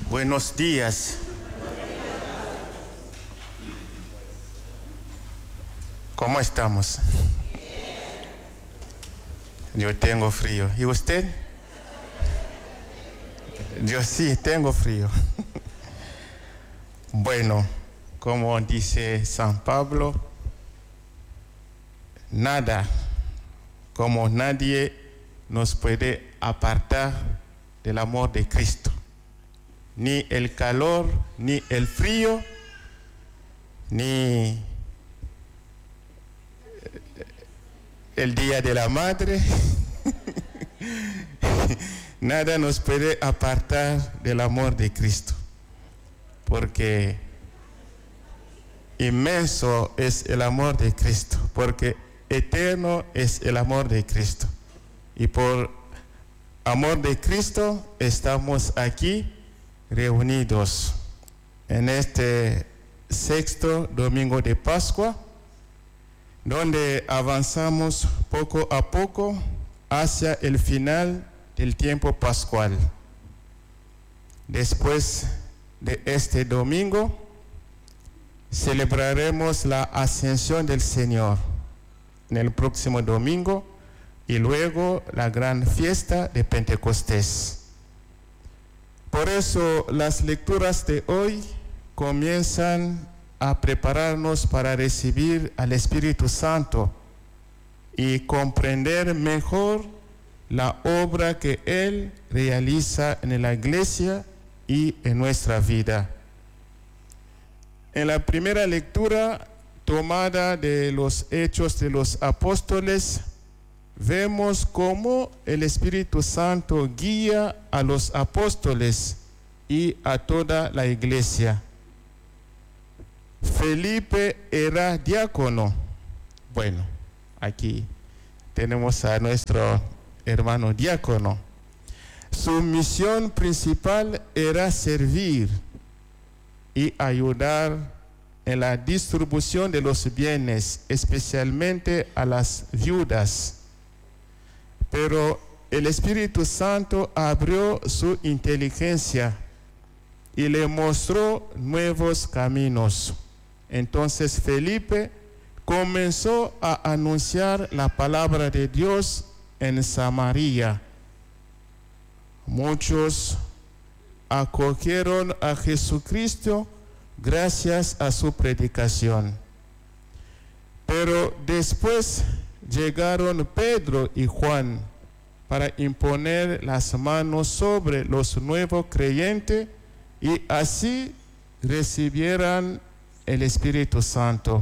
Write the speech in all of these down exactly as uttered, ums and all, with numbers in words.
Buenos días. ¿Cómo estamos? Yo tengo frío. ¿Y usted? Yo sí tengo frío. Bueno, como dice San Pablo, nada, como nadie nos puede apartar del amor de Cristo. Ni el calor, ni el frío, ni el Día de la Madre. Nada nos puede apartar del amor de Cristo, porque inmenso es el amor de Cristo, porque eterno es el amor de Cristo. Y por amor de Cristo estamos aquí reunidos en este sexto domingo de Pascua, donde avanzamos poco a poco hacia el final del tiempo pascual. Después de este domingo, celebraremos la ascensión del Señor en el próximo domingo y luego la gran fiesta de Pentecostés. Por eso las lecturas de hoy comienzan a prepararnos para recibir al Espíritu Santo y comprender mejor la obra que Él realiza en la iglesia y en nuestra vida. En la primera lectura tomada de los Hechos de los Apóstoles, vemos cómo el Espíritu Santo guía a los apóstoles y a toda la iglesia. Felipe era diácono. Bueno, aquí tenemos a nuestro hermano diácono. Su misión principal era servir y ayudar en la distribución de los bienes, especialmente a las viudas. Pero el Espíritu Santo abrió su inteligencia y le mostró nuevos caminos. Entonces Felipe comenzó a anunciar la palabra de Dios en Samaria. Muchos acogieron a Jesucristo gracias a su predicación. Pero después llegaron Pedro y Juan para imponer las manos sobre los nuevos creyentes y así recibieran el Espíritu Santo.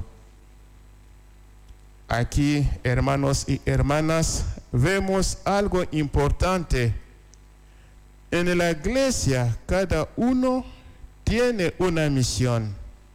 Aquí, hermanos y hermanas, vemos algo importante. En la iglesia, cada uno tiene una misión.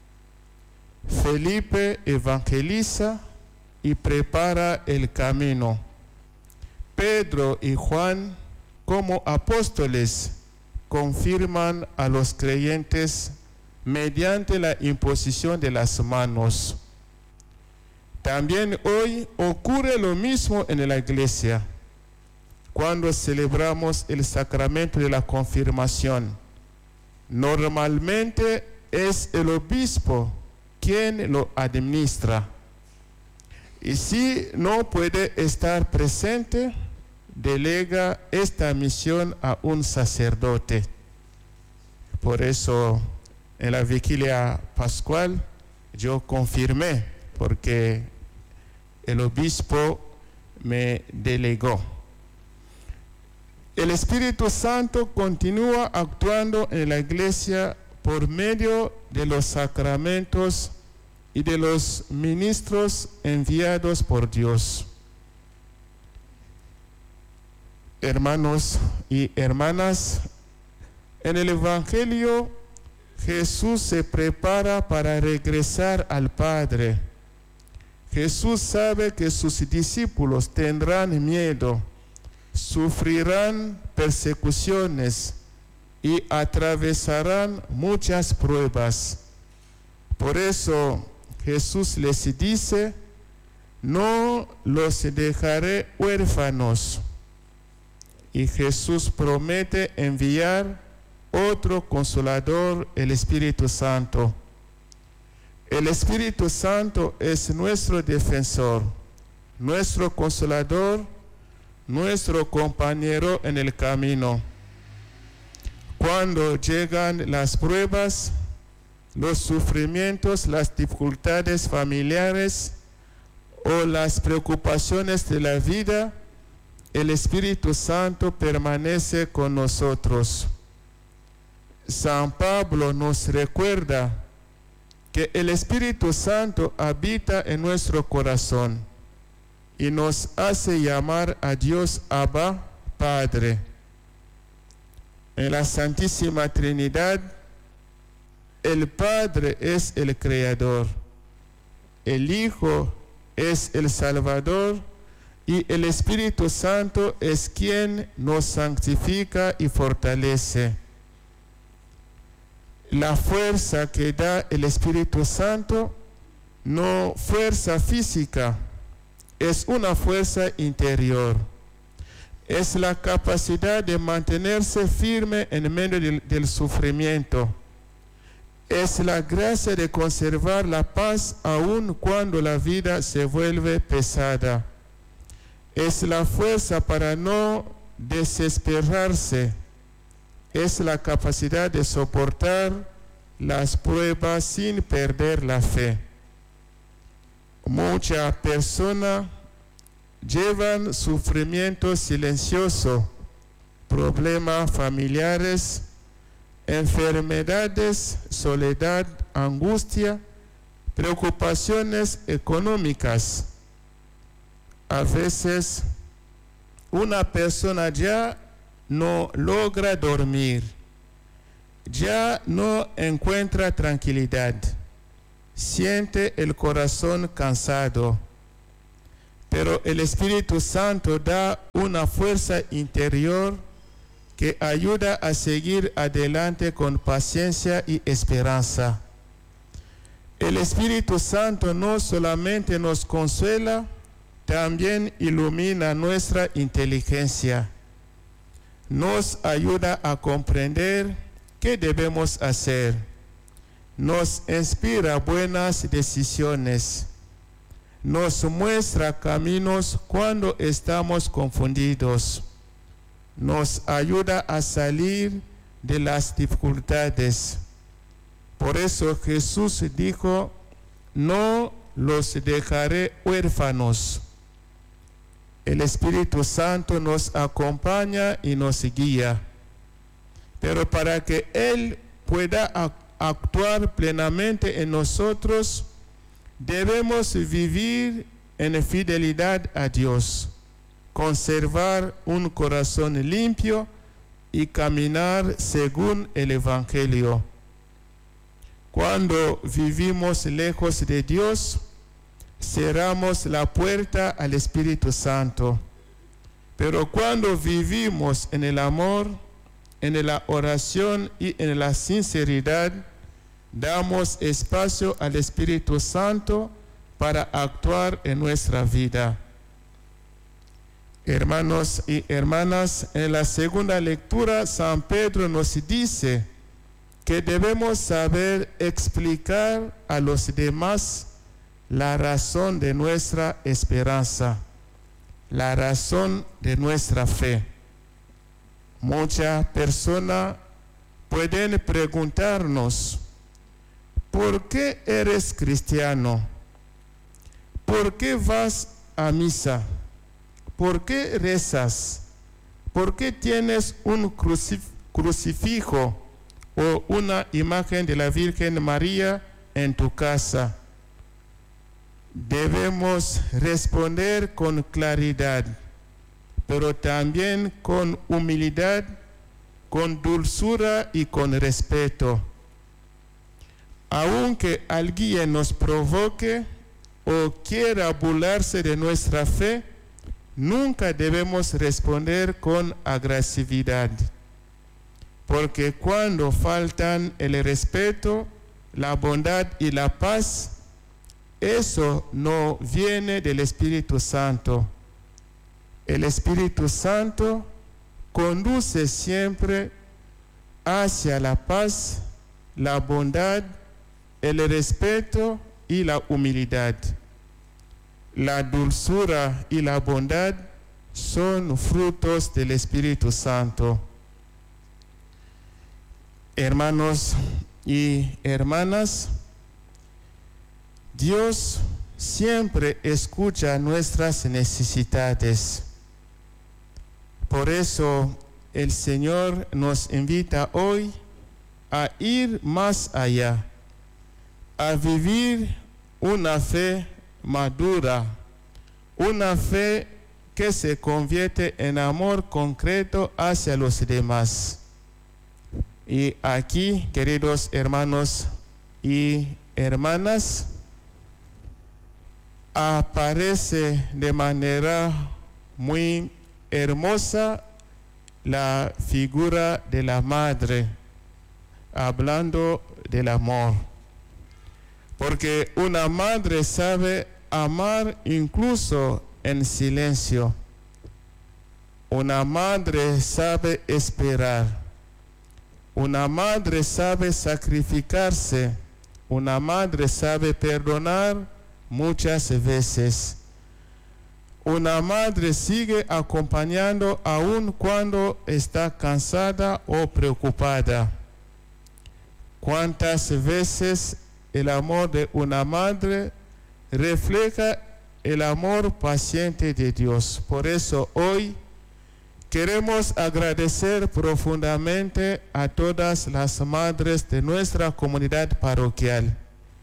Felipe evangeliza y prepara el camino. Pedro y Juan, como apóstoles, confirman a los creyentes mediante la imposición de las manos. También hoy ocurre lo mismo en la iglesia, cuando celebramos el sacramento de la confirmación. Normalmente es el obispo quien lo administra. Y si no puede estar presente, delega esta misión a un sacerdote. Por eso, en la vigilia pascual, yo confirmé, porque el obispo me delegó. El Espíritu Santo continúa actuando en la iglesia por medio de los sacramentos y de los ministros enviados por Dios. Hermanos y hermanas, en el Evangelio Jesús se prepara para regresar al Padre. Jesús sabe que sus discípulos tendrán miedo, sufrirán persecuciones y atravesarán muchas pruebas. Por eso Jesús les dice: no los dejaré huérfanos. Y Jesús promete enviar otro consolador, el Espíritu Santo. El Espíritu Santo es nuestro defensor, nuestro consolador, nuestro compañero en el camino. Cuando llegan las pruebas, los sufrimientos, las dificultades familiares o las preocupaciones de la vida, el Espíritu Santo permanece con nosotros. San Pablo nos recuerda que el Espíritu Santo habita en nuestro corazón y nos hace llamar a Dios Abba, Padre. En la Santísima Trinidad, el Padre es el Creador, el Hijo es el Salvador y el Espíritu Santo es quien nos santifica y fortalece. La fuerza que da el Espíritu Santo, no fuerza física, es una fuerza interior. Es la capacidad de mantenerse firme en medio del, del sufrimiento. Es la gracia de conservar la paz aun cuando la vida se vuelve pesada. Es la fuerza para no desesperarse. Es la capacidad de soportar las pruebas sin perder la fe. Muchas personas llevan sufrimiento silencioso, problemas familiares, enfermedades, soledad, angustia, preocupaciones económicas. A veces una persona ya no logra dormir, ya no encuentra tranquilidad, siente el corazón cansado, pero el Espíritu Santo da una fuerza interior que ayuda a seguir adelante con paciencia y esperanza. El Espíritu Santo no solamente nos consuela, también ilumina nuestra inteligencia. Nos ayuda a comprender qué debemos hacer. Nos inspira buenas decisiones. Nos muestra caminos cuando estamos confundidos. Nos ayuda a salir de las dificultades. Por eso Jesús dijo, no los dejaré huérfanos. El Espíritu Santo nos acompaña y nos guía. Pero para que Él pueda actuar plenamente en nosotros, debemos vivir en fidelidad a Dios, conservar un corazón limpio y caminar según el Evangelio. Cuando vivimos lejos de Dios, cerramos la puerta al Espíritu Santo. Pero cuando vivimos en el amor, en la oración y en la sinceridad, damos espacio al Espíritu Santo para actuar en nuestra vida. Hermanos y hermanas, en la segunda lectura, San Pedro nos dice que debemos saber explicar a los demás la razón de nuestra esperanza, la razón de nuestra fe. Muchas personas pueden preguntarnos, ¿por qué eres cristiano? ¿Por qué vas a misa? ¿Por qué rezas? ¿Por qué tienes un crucif- crucifijo o una imagen de la Virgen María en tu casa? Debemos responder con claridad, pero también con humildad, con dulzura y con respeto. Aunque alguien nos provoque o quiera burlarse de nuestra fe, nunca debemos responder con agresividad, porque cuando faltan el respeto, la bondad y la paz, eso no viene del Espíritu Santo. El Espíritu Santo conduce siempre hacia la paz, la bondad, el respeto y la humildad. La dulzura y la bondad son frutos del Espíritu Santo. Hermanos y hermanas, Dios siempre escucha nuestras necesidades. Por eso el Señor nos invita hoy a ir más allá, a vivir una fe madura, una fe que se convierte en amor concreto hacia los demás. Y aquí, queridos hermanos y hermanas, aparece de manera muy hermosa la figura de la madre, hablando del amor. Porque una madre sabe amar incluso en silencio. Una madre sabe esperar. Una madre sabe sacrificarse. Una madre sabe perdonar muchas veces. Una madre sigue acompañando aun cuando está cansada o preocupada. ¿Cuántas veces el amor de una madre refleja el amor paciente de Dios? Por eso hoy queremos agradecer profundamente a todas las madres de nuestra comunidad parroquial.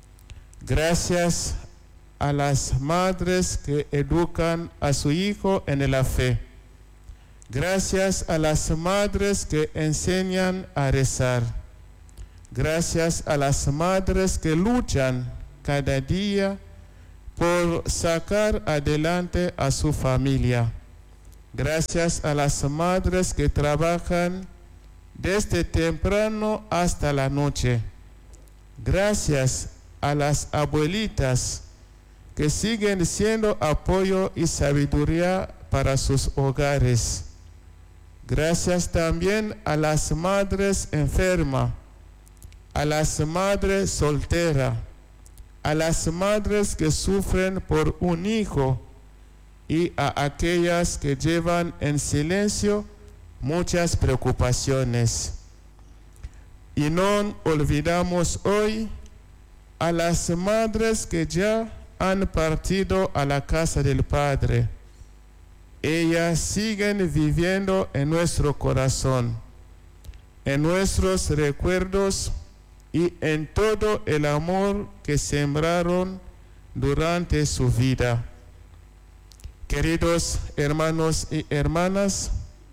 Gracias a las madres que educan a su hijo en la fe. Gracias a las madres que enseñan a rezar. Gracias a las madres que luchan cada día por sacar adelante a su familia. Gracias a las madres que trabajan desde temprano hasta la noche. Gracias a las abuelitas que siguen siendo apoyo y sabiduría para sus hogares. Gracias también a las madres enfermas, a las madres solteras, a las madres que sufren por un hijo y a aquellas que llevan en silencio muchas preocupaciones. Y no olvidamos hoy a las madres que ya han partido a la casa del Padre. Ellas siguen viviendo en nuestro corazón, en nuestros recuerdos y en todo el amor que sembraron durante su vida. Queridos hermanos y hermanas,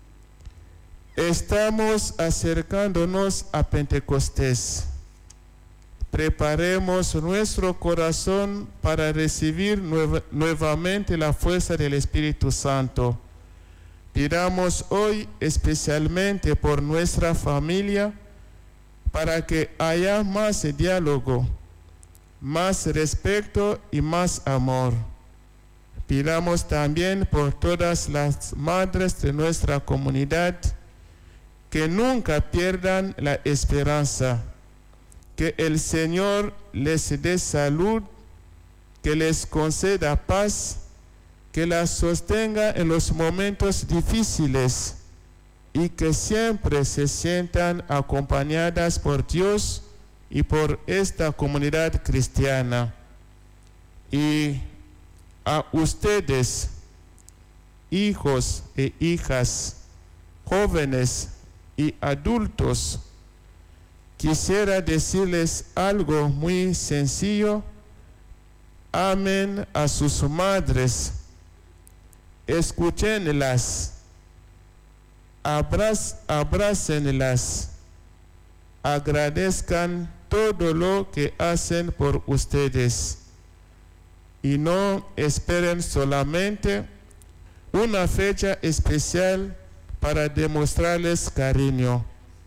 estamos acercándonos a Pentecostés. Preparemos nuestro corazón para recibir nueva, nuevamente la fuerza del Espíritu Santo. Pidamos hoy especialmente por nuestra familia, para que haya más diálogo, más respeto y más amor. Pidamos también por todas las madres de nuestra comunidad, que nunca pierdan la esperanza, que el Señor les dé salud, que les conceda paz, que las sostenga en los momentos difíciles y que siempre se sientan acompañadas por Dios y por esta comunidad cristiana. Y a ustedes, hijos e hijas, jóvenes y adultos, quisiera decirles algo muy sencillo. Amen a sus madres, escúchenlas, abraz, abrácenlas, agradezcan todo lo que hacen por ustedes y no esperen solamente una fecha especial para demostrarles cariño.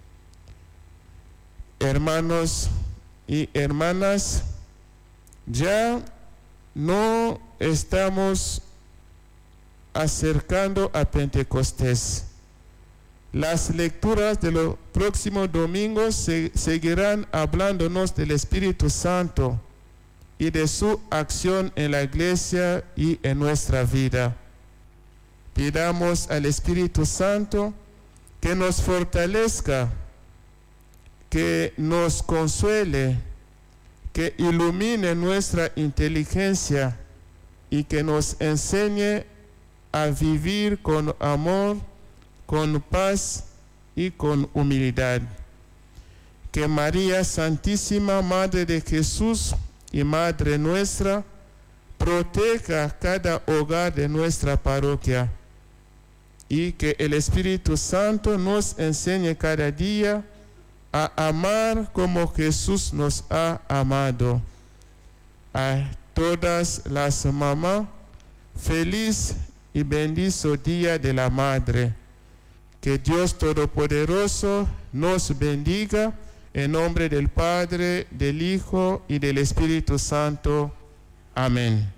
Hermanos y hermanas, ya no estamos acercando a Pentecostés. Las lecturas de los próximos domingos se, seguirán hablándonos del Espíritu Santo y de su acción en la iglesia y en nuestra vida. Pidamos al Espíritu Santo que nos fortalezca, que nos consuele, que ilumine nuestra inteligencia y que nos enseñe a vivir con amor, con paz y con humildad. Que María Santísima, Madre de Jesús y Madre nuestra, proteja cada hogar de nuestra parroquia y que el Espíritu Santo nos enseñe cada día a amar como Jesús nos ha amado. A todas las mamás, feliz y bendito Día de la Madre. Que Dios Todopoderoso nos bendiga en nombre del Padre, del Hijo y del Espíritu Santo. Amén.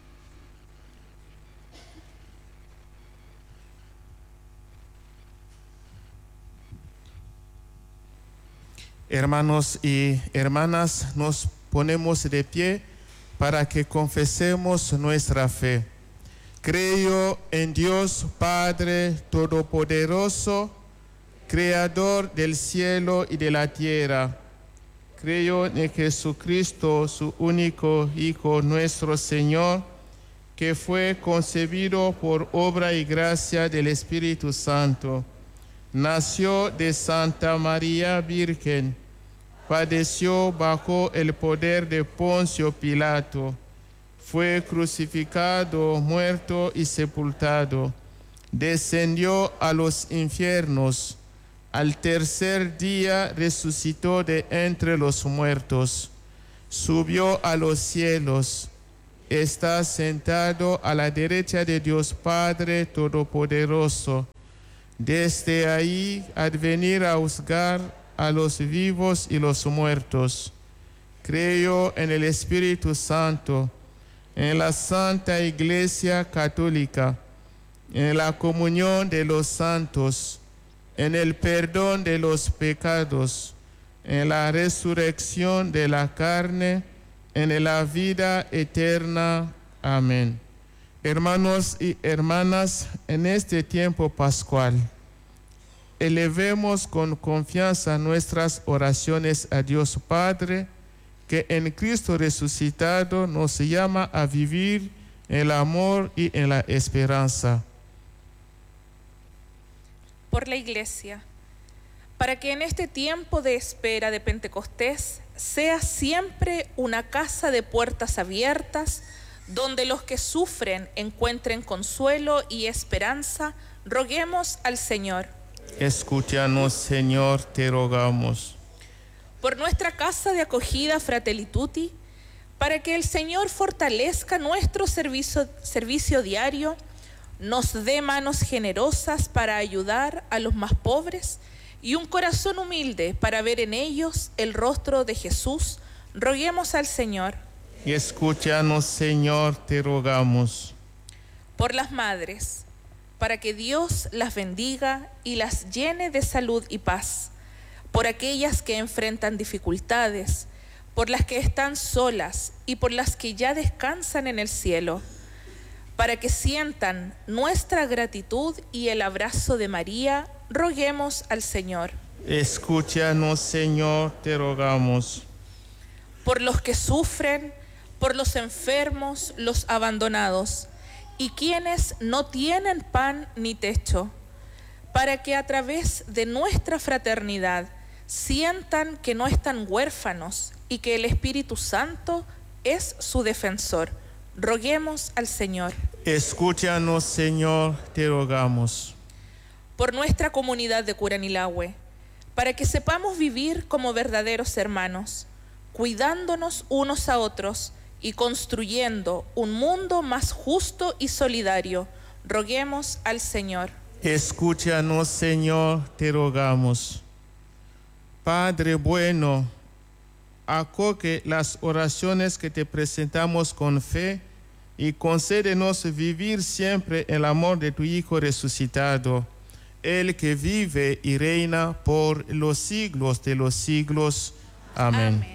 Hermanos y hermanas, nos ponemos de pie para que confesemos nuestra fe. Creo en Dios Padre Todopoderoso, Creador del cielo y de la tierra. Creo en Jesucristo, su único Hijo, nuestro Señor, que fue concebido por obra y gracia del Espíritu Santo. Nació de Santa María Virgen, padeció bajo el poder de Poncio Pilato, fue crucificado, muerto y sepultado, descendió a los infiernos, al tercer día resucitó de entre los muertos, subió a los cielos, está sentado a la derecha de Dios Padre Todopoderoso. Desde ahí ha de venir a juzgar a los vivos y los muertos. Creo en el Espíritu Santo, en la Santa Iglesia Católica, en la comunión de los santos, en el perdón de los pecados, en la resurrección de la carne, en la vida eterna. Amén. Hermanos y hermanas, en este tiempo pascual, elevemos con confianza nuestras oraciones a Dios Padre, que en Cristo resucitado nos llama a vivir en el amor y en la esperanza. Por la Iglesia, para que en este tiempo de espera de Pentecostés sea siempre una casa de puertas abiertas, donde los que sufren encuentren consuelo y esperanza, roguemos al Señor. Escúchanos, Señor, te rogamos. Por nuestra casa de acogida Fratelli Tutti, para que el Señor fortalezca nuestro servicio, servicio diario, nos dé manos generosas para ayudar a los más pobres y un corazón humilde para ver en ellos el rostro de Jesús, roguemos al Señor. Y escúchanos, Señor, te rogamos. Por las madres, para que Dios las bendiga y las llene de salud y paz. Por aquellas que enfrentan dificultades, por las que están solas y por las que ya descansan en el cielo. Para que sientan nuestra gratitud y el abrazo de María, roguemos al Señor. Escúchanos, Señor, te rogamos. Por los que sufren, por los enfermos, los abandonados, y quienes no tienen pan ni techo, para que a través de nuestra fraternidad sientan que no están huérfanos y que el Espíritu Santo es su defensor. Roguemos al Señor. Escúchanos, Señor, te rogamos. Por nuestra comunidad de Curanilahue, para que sepamos vivir como verdaderos hermanos, cuidándonos unos a otros y construyendo un mundo más justo y solidario, roguemos al Señor. Escúchanos, Señor, te rogamos. Padre bueno, acoge las oraciones que te presentamos con fe y concédenos vivir siempre el amor de tu Hijo resucitado. el que vive y reina por los siglos de los siglos. Amén. Amén.